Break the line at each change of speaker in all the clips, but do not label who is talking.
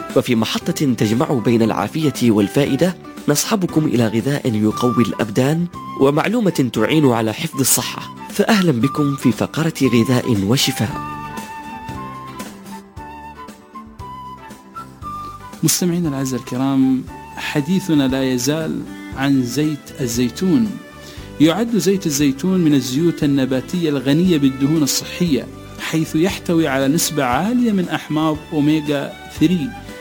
وفي محطة تجمع بين العافية والفائدة نصحبكم إلى غذاء يقوي الأبدان ومعلومة تعين على حفظ الصحة. فأهلا بكم في فقرة غذاء وشفاء.
مستمعينا الأعزاء الكرام، حديثنا لا يزال عن زيت الزيتون. يعد زيت الزيتون من الزيوت النباتية الغنية بالدهون الصحية، حيث يحتوي على نسبة عالية من أحماض أوميغا 3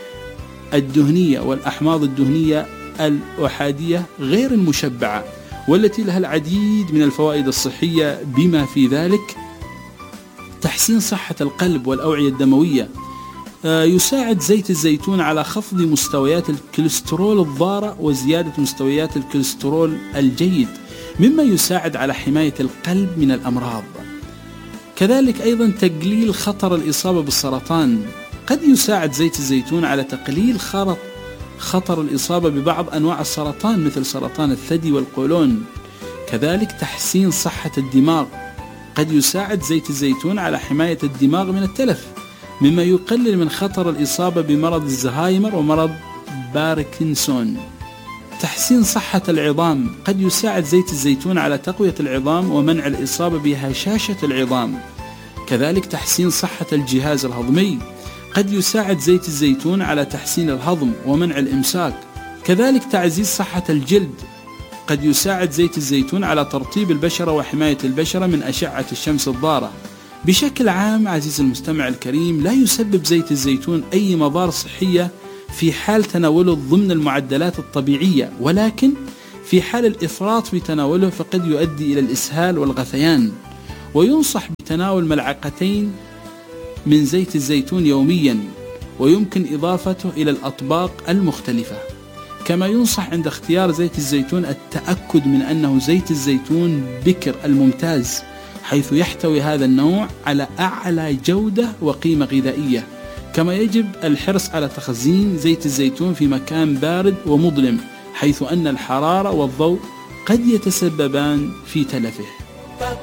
الدهنية والأحماض الدهنية الأحادية غير المشبعة، والتي لها العديد من الفوائد الصحية، بما في ذلك تحسين صحة القلب والأوعية الدموية. يساعد زيت الزيتون على خفض مستويات الكوليسترول الضارة وزيادة مستويات الكوليسترول الجيد، مما يساعد على حماية القلب من الأمراض. كذلك أيضا تقليل خطر الإصابة بالسرطان. قد يساعد زيت الزيتون على تقليل خطر الإصابة ببعض أنواع السرطان مثل سرطان الثدي والقولون. كذلك تحسين صحة الدماغ. قد يساعد زيت الزيتون على حماية الدماغ من التلف، مما يقلل من خطر الإصابة بمرض الزهايمر ومرض باركنسون. تحسين صحة العظام. قد يساعد زيت الزيتون على تقوية العظام ومنع الإصابة بهشاشة العظام. كذلك تحسين صحة الجهاز الهضمي. قد يساعد زيت الزيتون على تحسين الهضم ومنع الإمساك. كذلك تعزيز صحة الجلد. قد يساعد زيت الزيتون على ترطيب البشرة وحماية البشرة من أشعة الشمس الضارة. بشكل عام عزيزي المستمع الكريم، لا يسبب زيت الزيتون أي مضار صحية في حال تناوله ضمن المعدلات الطبيعية، ولكن في حال الإفراط في تناوله فقد يؤدي إلى الإسهال والغثيان. وينصح بتناول ملعقتين من زيت الزيتون يوميا، ويمكن إضافته إلى الأطباق المختلفة. كما ينصح عند اختيار زيت الزيتون التأكد من أنه زيت الزيتون بكر الممتاز، حيث يحتوي هذا النوع على أعلى جودة وقيمة غذائية. كما يجب الحرص على تخزين زيت الزيتون في مكان بارد ومظلم، حيث أن الحرارة والضوء قد يتسببان في تلفه.